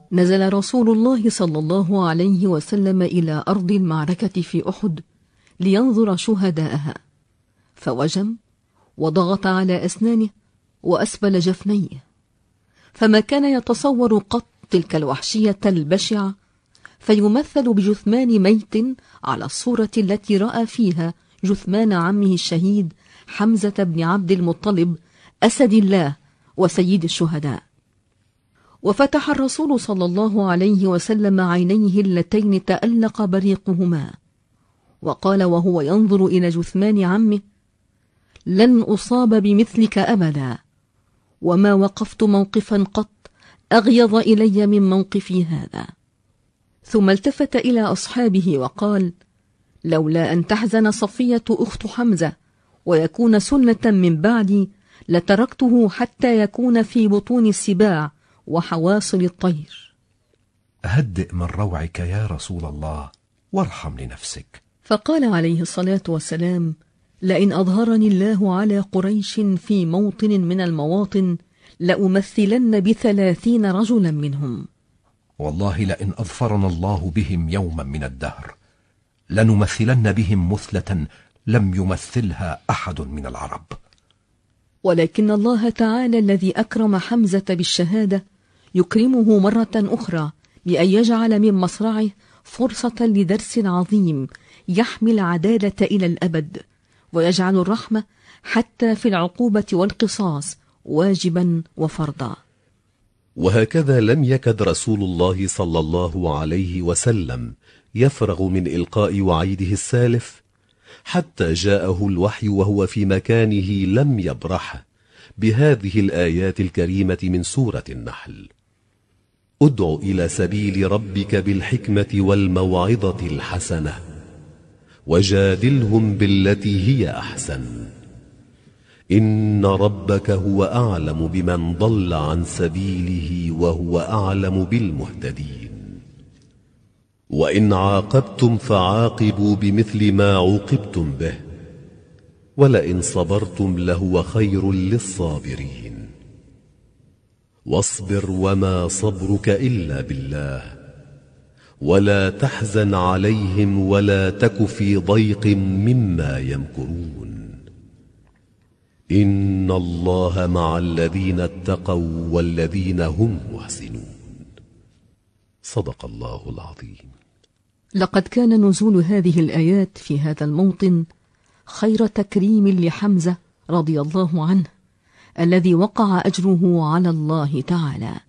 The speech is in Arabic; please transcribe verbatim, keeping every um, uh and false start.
نزل رسول الله صلى الله عليه وسلم إلى أرض المعركة في أحد لينظر شهداءها، فوجم وضغط على أسنانه وأسبل جفنيه، فما كان يتصور قط تلك الوحشية البشعة، فيمثل بجثمان ميت على الصورة التي رأى فيها جثمان عمه الشهيد حمزة بن عبد المطلب أسد الله وسيد الشهداء. وفتح الرسول صلى الله عليه وسلم عينيه اللتين تألق بريقهما، وقال وهو ينظر إلى جثمان عمه: لن أصاب بمثلك أبدا، وما وقفت موقفا قط أغيظ إلي من موقفي هذا. ثم التفت إلى أصحابه وقال: لولا أن تحزن صفية أخت حمزة ويكون سنة من بعدي لتركته حتى يكون في بطون السباع وحواصل الطير. هدئ من روعك يا رسول الله وارحم لنفسك. فقال عليه الصلاة والسلام: لئن أظهرني الله على قريش في موطن من المواطن لأمثلن بثلاثين رجلا منهم. والله لئن أظفرنا الله بهم يوما من الدهر لنمثلن بهم مثلة لم يمثلها أحد من العرب. ولكن الله تعالى الذي أكرم حمزة بالشهادة يكرمه مرة أخرى بأن يجعل من مصرعه فرصة لدرس عظيم يحمي العدالة إلى الأبد، ويجعل الرحمة حتى في العقوبة والقصاص واجبا وفرضا. وهكذا لم يكد رسول الله صلى الله عليه وسلم يفرغ من إلقاء وعيده السالف حتى جاءه الوحي وهو في مكانه لم يبرح بهذه الآيات الكريمة من سورة النحل: ادع إلى سبيل ربك بالحكمة والموعظة الحسنة وجادلهم بالتي هي أحسن إن ربك هو أعلم بمن ضل عن سبيله وهو أعلم بالمهتدين وإن عاقبتم فعاقبوا بمثل ما عوقبتم به ولئن صبرتم لهو خير للصابرين واصبر وما صبرك إلا بالله ولا تحزن عليهم ولا تك في ضيق مما يمكرون إن الله مع الذين اتقوا والذين هم محسنون. صدق الله العظيم. لقد كان نزول هذه الآيات في هذا الموطن خير تكريم لحمزة رضي الله عنه، الذي وقع أجره على الله تعالى.